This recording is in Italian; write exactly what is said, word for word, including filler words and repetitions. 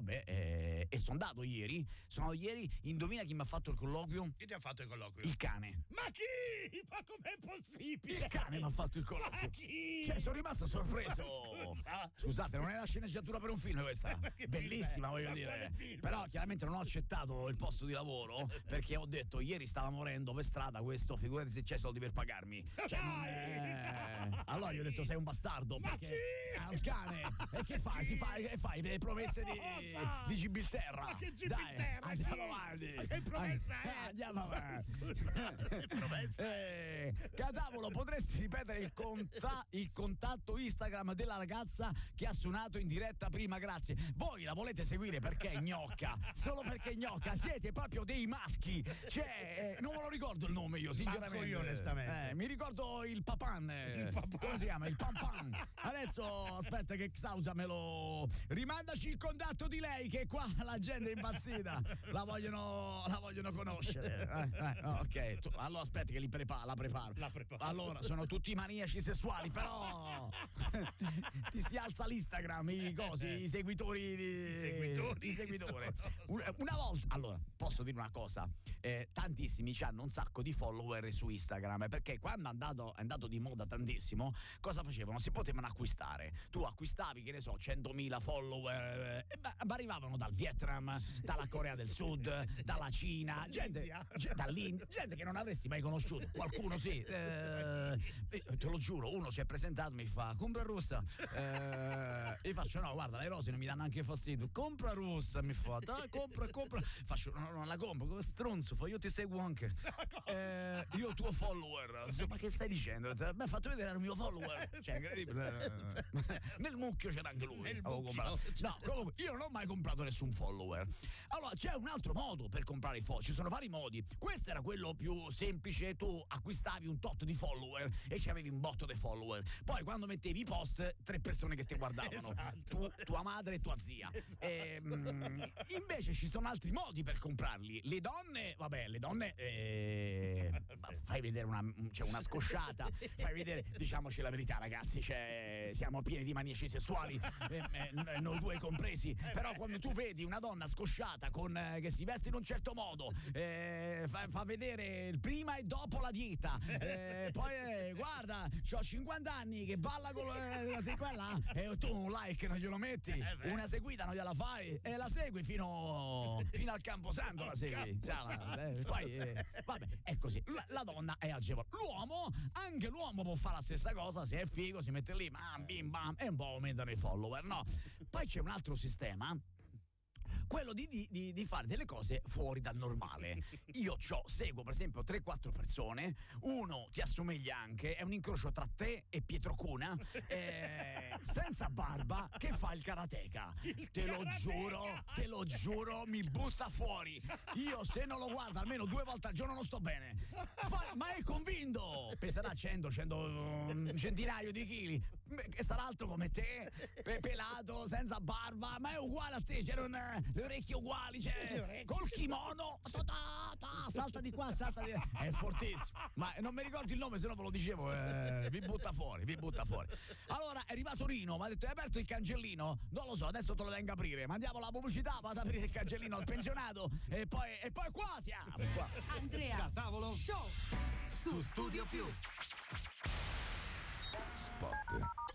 vabbè, eh, e sono andato ieri, sono andato ieri, indovina chi mi ha fatto il colloquio? Chi ti ha fatto il colloquio? Il cane. Ma chi? Ma com'è possibile? Il cane mi ha fatto il colloquio. Ma chi? Cioè, sono rimasto sorpreso. Scusa. Scusate, non è una sceneggiatura per un film questa. Bellissima, voglio dire. Però chiaramente non ho accettato il posto di lavoro perché ho detto ieri stava morendo per strada questo, figurati se c'è soldi per pagarmi. Cioè, non è... Allora gli ho detto sei un bastardo. Ma perché chi? è un cane. E che fai? Si fa, che fai? Le promesse di, di Gibilterra. Ma che Gibilterra? Dai, andiamo avanti. Ma che promessa è? Andiamo avanti. Scusa, che promessa è? Eh, Catavolo, potresti ripetere il, conta- il contatto Instagram della ragazza che ha suonato in diretta prima, grazie. Voi la volete seguire perché è gnocca, solo perché è gnocca, siete proprio dei maschi. Cioè, eh, non me lo ricordo il nome io, sinceramente. Manco io, onestamente. Eh, mi ricordo il Papan. eh, Il Papan. Come si chiama? Il Pampan. Adesso aspetta che Xausa me lo... Rimandaci il contatto di lei che qua la gente è impazzita. La vogliono, la vogliono conoscere. Eh, eh, ok, tu, allora aspetta che li prepara, la preparo. La preparo. Allora, sono tutti maniaci sessuali, però ti si alza l'Instagram, i cosi, i seguitori di... I seguitori. I seguitori. Una, una volta, allora, posso dire una cosa, eh, tantissimi hanno un sacco di follower su Instagram, perché quando è andato, è andato di moda tantissimo, cosa facevano? Si potevano acquistare. Tu acquistavi, che ne so, centomila follower, eh, e arrivavano dal Vietnam, dalla Corea del Sud, dalla Cina, gente, gente, dall'India, gente che non avresti mai conosciuto. Qualcuno sì, eh, te lo giuro, uno si è presentato, mi fa compra russa, eh, e faccio no, guarda, le rose non mi danno anche fastidio, compra russa, mi fa dai, compra, compra, faccio no, non la compro, come stronzo, fa, io ti seguo anche, eh, io tuo follower, ma che stai dicendo? Mi ha fatto vedere il mio follower, cioè incredibile. Nel mucchio c'era anche lui. Avevo comprato. No, comunque, io non ho mai comprato nessun follower. Allora c'è un altro modo per comprare i follower, ci sono vari modi. Questo era quello più semplice, tu acquistavi un tot di follower e ci avevi un botto di follower. Poi quando mettevi i post, tre persone che ti guardavano, esatto. tu, tua madre e tua zia. Esatto. E, mh, invece ci sono altri modi per comprarli. Le donne, vabbè, le donne eh, fai vedere una, cioè una scosciata, fai vedere, diciamoci la verità, ragazzi, cioè, siamo pieni di maniaci sessuali, eh, eh, noi due compresi. Però quando tu vedi una donna scosciata con eh, che si veste in un certo modo, eh, fa, fa vedere il prima e dopo la dieta, eh, poi eh, guarda, c'ho cinquanta anni che balla con eh, la sequela e tu un like non glielo metti, una seguita non gliela fai e la segui fino, fino al Camposanto, la segui. Eh, poi eh, vabbè, è così. La, la donna è agevole. L'uomo, anche l'uomo può fare la stessa cosa, se è figo si mette lì, bam, bim, bam, e un po' aumentano i follower, no? Poi c'è un altro sistema, quello di, di, di fare delle cose fuori dal normale. Io c'ho, seguo per esempio tre quattro persone, uno ti assomiglia anche, è un incrocio tra te e Pietro Cuna, eh, senza barba, che fa il karateka. Il te karateka! lo giuro, te lo giuro, mi butta fuori. Io se non lo guardo almeno due volte al giorno non sto bene. Fa, ma è convinto, peserà cento, cento, un centinaio di chili, e sarà alto come te, pe- pelato, senza barba, ma è uguale a te, c'era un le orecchie uguali, cioè, col kimono, ta, ta, ta, salta di qua, salta di là, è fortissimo, ma non mi ricordo il nome, se no ve lo dicevo, eh, vi butta fuori, vi butta fuori. Allora è arrivato Rino, mi ha detto hai aperto il cancellino? Non lo so, adesso te lo vengo a aprire, mandiamo la pubblicità, vado ad aprire il cancellino al pensionato e poi, e poi qua siamo, qua. Andrea Tavolo Show su Studio Più. Spot.